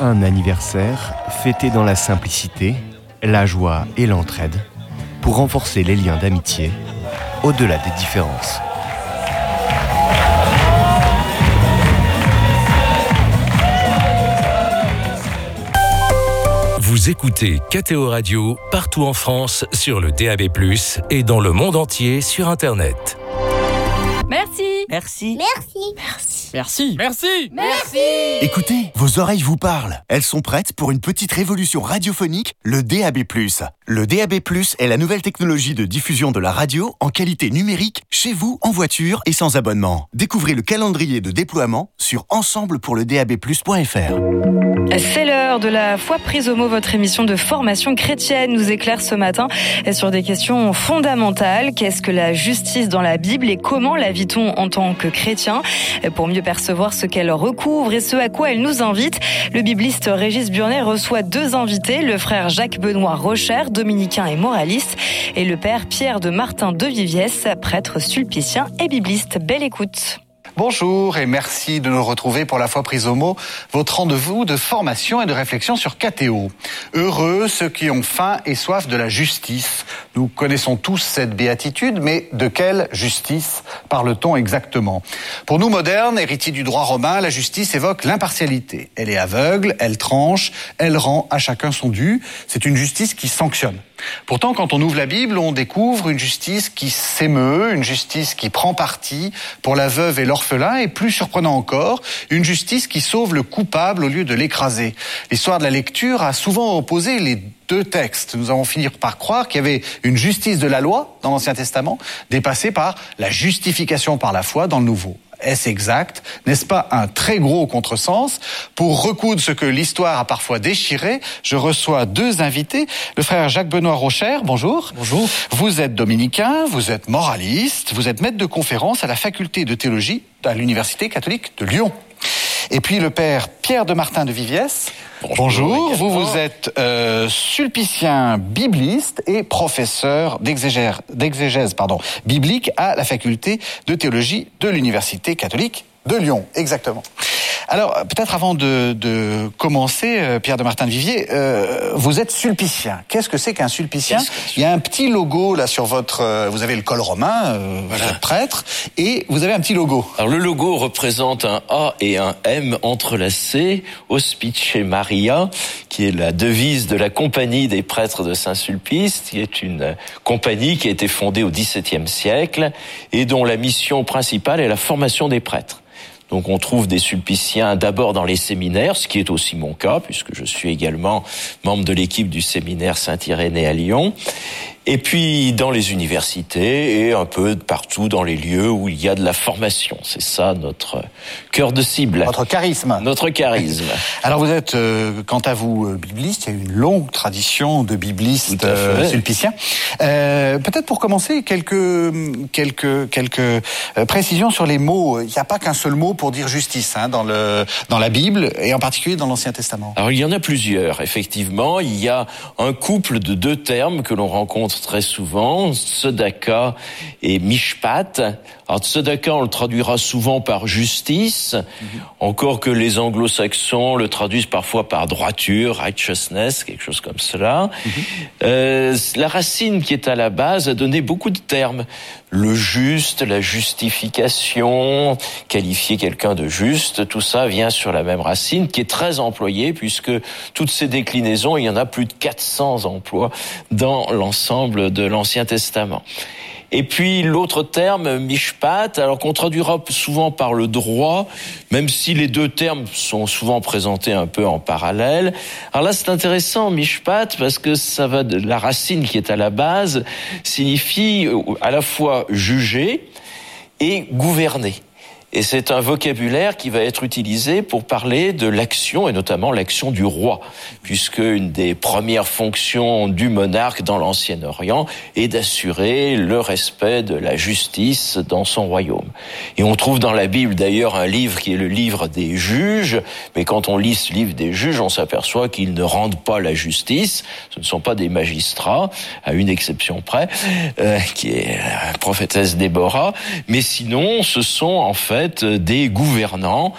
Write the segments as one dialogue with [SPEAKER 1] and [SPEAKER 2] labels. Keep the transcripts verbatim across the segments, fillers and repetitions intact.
[SPEAKER 1] un anniversaire fêté dans la simplicité, la joie et l'entraide pour renforcer les liens d'amitié au-delà des différences.
[SPEAKER 2] Vous écoutez K T O Radio partout en France sur le D A B plus, et dans le monde entier sur Internet.
[SPEAKER 3] Merci.
[SPEAKER 4] Merci.
[SPEAKER 3] Merci.
[SPEAKER 4] Merci.
[SPEAKER 5] Merci.
[SPEAKER 3] Merci.
[SPEAKER 5] Merci.
[SPEAKER 6] Écoutez, vos oreilles vous parlent. Elles sont prêtes pour une petite révolution radiophonique, le D A B plus. Le D A B plus est la nouvelle technologie de diffusion de la radio en qualité numérique, chez vous, en voiture et sans abonnement. Découvrez le calendrier de déploiement sur ensemble pour le d a b plus point f r.
[SPEAKER 7] C'est l'heure de la foi prise au mot, votre émission de formation chrétienne nous éclaire ce matin sur des questions fondamentales. Qu'est-ce que la justice dans la Bible et comment la vit-on en tant que chrétien? Pour mieux percevoir ce qu'elle recouvre et ce à quoi elle nous invite, le bibliste Régis Burnet reçoit deux invités, le frère Jacques-Benoît Rocher, dominicain et moraliste, et le père Pierre de Martin de Viviès, prêtre sulpicien et bibliste. Belle écoute.
[SPEAKER 8] Bonjour et merci de nous retrouver pour la foi prise au mot, votre rendez-vous de formation et de réflexion sur K T O. Heureux ceux qui ont faim et soif de la justice. Nous connaissons tous cette béatitude, mais de quelle justice parle-t-on exactement? Pour nous modernes, héritiers du droit romain, la justice évoque l'impartialité. Elle est aveugle, elle tranche, elle rend à chacun son dû. C'est une justice qui sanctionne. Pourtant, quand on ouvre la Bible, on découvre une justice qui s'émeut, une justice qui prend parti pour la veuve et l'orphelin, et plus surprenant encore, une justice qui sauve le coupable au lieu de l'écraser. L'histoire de la lecture a souvent opposé les deux textes. Nous avons fini par croire qu'il y avait une justice de la loi dans l'Ancien Testament, dépassée par la justification par la foi dans le Nouveau. Est-ce exact? N'est-ce pas un très gros contresens? Pour recoudre ce que l'histoire a parfois déchiré, je reçois deux invités. Le frère Jacques-Benoît Rocher, bonjour.
[SPEAKER 5] Bonjour.
[SPEAKER 8] Vous êtes dominicain, vous êtes moraliste, vous êtes maître de conférence à la faculté de théologie à l'Université catholique de Lyon. Et puis le père Pierre de Martin de Viviès. Bonjour. Bonjour. Vous, vous êtes euh, sulpicien bibliste et professeur d'exégèse, d'exégèse pardon, biblique à la faculté de théologie de l'Université catholique de Lyon. Exactement. Alors, peut-être avant de, de commencer, euh, Pierre de Martin de Viviers, euh, vous êtes sulpicien. Qu'est-ce que c'est qu'un sulpicien? Il y a un petit logo là sur votre... Euh, vous avez le col romain, euh, voilà. Vous êtes prêtre, et vous avez un petit logo.
[SPEAKER 9] Alors le logo représente un A et un M entrelacés, Hospice Maria, qui est la devise de la compagnie des prêtres de Saint-Sulpice, qui est une compagnie qui a été fondée au dix-septième siècle et dont la mission principale est la formation des prêtres. Donc on trouve des sulpiciens d'abord dans les séminaires, ce qui est aussi mon cas, puisque je suis également membre de l'équipe du séminaire Saint-Irénée à Lyon. Et puis dans les universités et un peu partout dans les lieux où il y a de la formation. C'est ça notre cœur de cible.
[SPEAKER 8] Notre charisme.
[SPEAKER 9] Notre charisme.
[SPEAKER 8] Alors vous êtes, euh, quant à vous, euh, bibliste. Il y a une longue tradition de biblistes euh, sulpiciens. Euh, peut-être pour commencer, quelques quelques quelques euh, précisions sur les mots. Il n'y a pas qu'un seul mot pour dire justice hein, dans le dans la Bible et en particulier dans l'Ancien Testament.
[SPEAKER 9] Alors il y en a plusieurs. Effectivement, il y a un couple de deux termes que l'on rencontre très souvent, tzedaka et mishpat. Alors tzedaka, on le traduira souvent par justice, mm-hmm. encore que les anglo-saxons le traduisent parfois par droiture, righteousness, quelque chose comme cela. Mm-hmm. Euh, la racine qui est à la base a donné beaucoup de termes. Le juste, la justification, qualifier quelqu'un de juste, tout ça vient sur la même racine qui est très employée puisque toutes ces déclinaisons, il y en a plus de quatre cents emplois dans l'ensemble de l'Ancien Testament. Et puis l'autre terme, mishpat, alors qu'on traduira souvent par le droit, même si les deux termes sont souvent présentés un peu en parallèle. Alors là, c'est intéressant, mishpat, parce que ça va de la racine qui est à la base, signifie à la fois juger et gouverner. Et c'est un vocabulaire qui va être utilisé pour parler de l'action, et notamment l'action du roi, puisque une des premières fonctions du monarque dans l'Ancien Orient est d'assurer le respect de la justice dans son royaume. Et on trouve dans la Bible d'ailleurs un livre qui est le livre des juges, mais quand on lit ce livre des juges, on s'aperçoit qu'ils ne rendent pas la justice, ce ne sont pas des magistrats, à une exception près, euh, qui est la prophétesse Déborah, mais sinon ce sont en fait des gouvernants,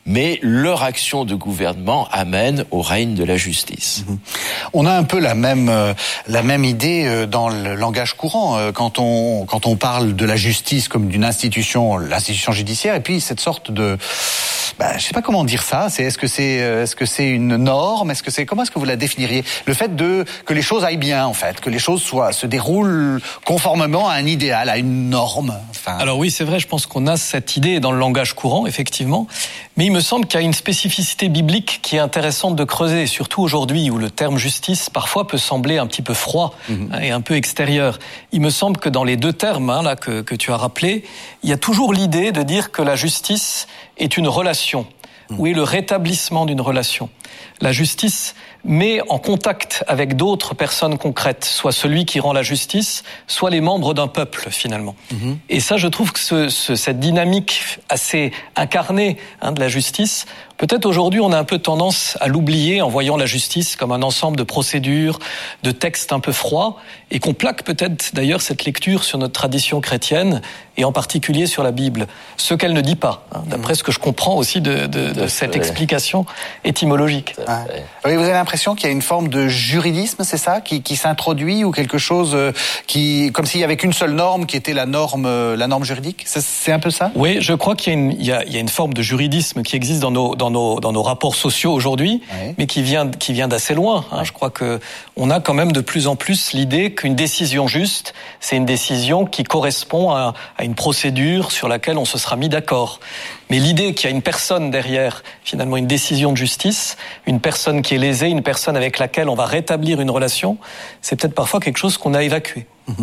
[SPEAKER 9] mais leur action de gouvernement amène au règne de la justice.
[SPEAKER 8] Mmh. On a un peu la même euh, la même idée dans le langage courant euh, quand on quand on parle de la justice comme d'une institution, l'institution judiciaire, et puis cette sorte de bah, je sais pas comment dire ça. C'est est-ce que c'est est-ce que c'est une norme? Est-ce que c'est comment est-ce que vous la définiriez? Le fait de que les choses aillent bien, en fait, que les choses soient se déroulent conformément à un idéal, à une norme. Enfin...
[SPEAKER 4] Alors oui, c'est vrai. Je pense qu'on a cette idée dans le langage courant, effectivement. Mais il me semble qu'il y a une spécificité biblique qui est intéressante de creuser, surtout aujourd'hui où le terme justice parfois peut sembler un petit peu froid mmh. et un peu extérieur. Il me semble que dans les deux termes hein, là que, que tu as rappelés, il y a toujours l'idée de dire que la justice est une relation. Où est le rétablissement d'une relation. La justice met en contact avec d'autres personnes concrètes, soit celui qui rend la justice, soit les membres d'un peuple, finalement. Mmh. Et ça, je trouve que ce, ce, cette dynamique assez incarnée hein, de la justice, peut-être aujourd'hui, on a un peu tendance à l'oublier en voyant la justice comme un ensemble de procédures, de textes un peu froids, et qu'on plaque peut-être d'ailleurs cette lecture sur notre tradition chrétienne, et en particulier sur la Bible. Ce qu'elle ne dit pas, hein, d'après ce que je comprends aussi de, de, de cette explication étymologique.
[SPEAKER 8] Ah. Oui, vous avez l'impression qu'il y a une forme de juridisme, c'est ça, qui, qui s'introduit, ou quelque chose qui, comme s'il y avait qu'une seule norme qui était la norme, la norme juridique. C'est, c'est un peu ça?
[SPEAKER 4] Oui, je crois qu'il y a une, il y a, il y a une forme de juridisme qui existe dans nos, dans nos, dans nos rapports sociaux aujourd'hui, oui. mais qui vient, qui vient d'assez loin. Hein. Oui. Je crois que on a quand même de plus en plus l'idée qu'une décision juste, c'est une décision qui correspond à, à une procédure sur laquelle on se sera mis d'accord. Mais l'idée qu'il y a une personne derrière, finalement, une décision de justice, une personne qui est lésée, une personne avec laquelle on va rétablir une relation, c'est peut-être parfois quelque chose qu'on a évacué.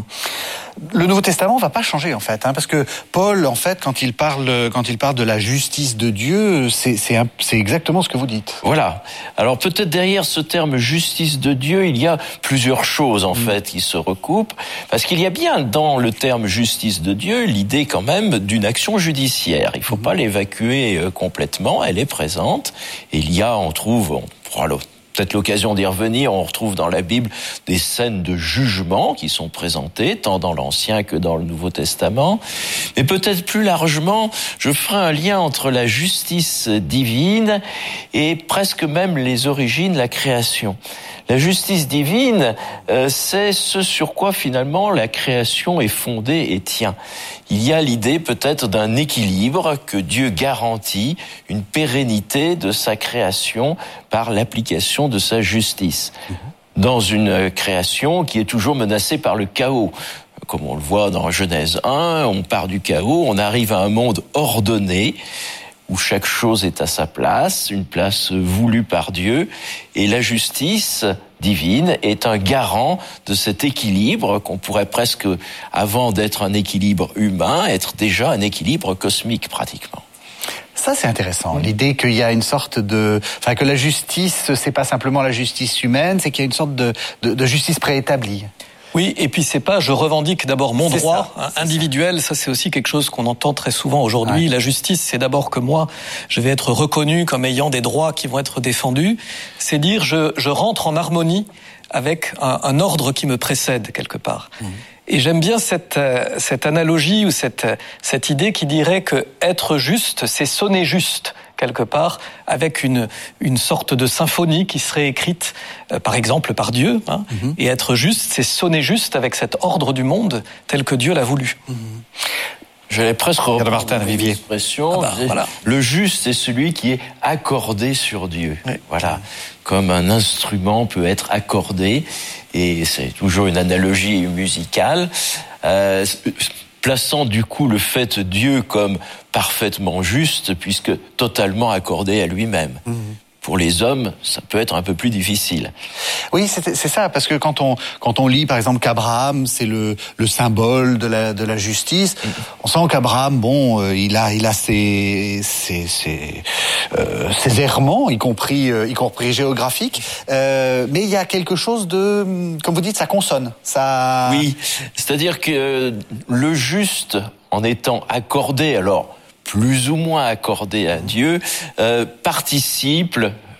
[SPEAKER 8] Le Nouveau Testament va pas changer en fait, hein, parce que Paul, en fait, quand il parle, quand il parle de la justice de Dieu, c'est, c'est, un, c'est exactement ce que vous dites.
[SPEAKER 9] Voilà. Alors peut-être derrière ce terme justice de Dieu, il y a plusieurs choses en mmh. fait qui se recoupent, parce qu'il y a bien dans le terme justice de Dieu l'idée quand même d'une action judiciaire. Il faut mmh. pas l'évacuer complètement, elle est présente. Et il y a, on trouve, on pourra l'autre. Peut-être l'occasion d'y revenir, on retrouve dans la Bible des scènes de jugement qui sont présentées, tant dans l'Ancien que dans le Nouveau Testament. Mais peut-être plus largement, je ferai un lien entre la justice divine et presque même les origines de la création. La justice divine, euh, c'est ce sur quoi finalement la création est fondée et tient. Il y a l'idée peut-être d'un équilibre que Dieu garantit, une pérennité de sa création par l'application de sa justice. Dans une création qui est toujours menacée par le chaos. Comme on le voit dans Genèse un, on part du chaos, on arrive à un monde ordonné, où chaque chose est à sa place, une place voulue par Dieu, et la justice divine est un garant de cet équilibre qu'on pourrait presque, avant d'être un équilibre humain, être déjà un équilibre cosmique pratiquement.
[SPEAKER 8] Ça, c'est intéressant. L'idée qu'il y a une sorte de, enfin, que la justice, c'est pas simplement la justice humaine, c'est qu'il y a une sorte de, de, de justice préétablie.
[SPEAKER 4] Oui, et puis c'est pas je revendique d'abord mon
[SPEAKER 8] c'est
[SPEAKER 4] droit
[SPEAKER 8] ça,
[SPEAKER 4] hein, individuel, ça. ça c'est aussi quelque chose qu'on entend très souvent aujourd'hui. Ouais. La justice, c'est d'abord que moi, je vais être reconnu comme ayant des droits qui vont être défendus. C'est dire je, je rentre en harmonie avec un, un ordre qui me précède quelque part. Mmh. Et j'aime bien cette, cette analogie ou cette, cette idée qui dirait que être juste, c'est sonner juste quelque part, avec une, une sorte de symphonie qui serait écrite, euh, par exemple, par Dieu. Hein, mm-hmm. Et être juste, c'est sonner juste avec cet ordre du monde tel que Dieu l'a voulu.
[SPEAKER 9] Mm-hmm. J'allais presque reprendre l'expression. Ah bah, voilà. Le juste est celui qui est accordé sur Dieu. Oui. Voilà, comme un instrument peut être accordé, et c'est toujours une analogie musicale. Euh, plaçant du coup le fait Dieu comme parfaitement juste, puisque totalement accordé à lui-même. Mmh. Pour les hommes, ça peut être un peu plus difficile.
[SPEAKER 8] Oui, c'est, c'est ça, parce que quand on quand on lit par exemple qu'Abraham, c'est le le symbole de la de la justice, mmh. on sent qu'Abraham, bon, euh, il a il a ses ses ses, euh, ses errements, y compris euh, y compris géographiques, euh, mais il y a quelque chose de, comme vous dites, ça consonne, ça.
[SPEAKER 9] Oui, c'est-à-dire que le juste, en étant accordé, alors plus ou moins accordé à Dieu, euh, participe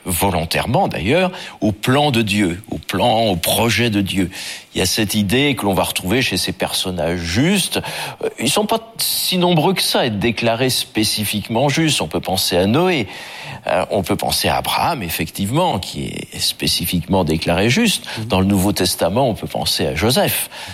[SPEAKER 9] volontairement d'ailleurs, au plan de Dieu, au plan, au projet de Dieu. Il y a cette idée que l'on va retrouver chez ces personnages justes. Ils sont pas si nombreux que ça à être déclarés spécifiquement justes. On peut penser à Noé, euh, on peut penser à Abraham, effectivement, qui est spécifiquement déclaré juste. Dans le Nouveau Testament, on peut penser à Joseph.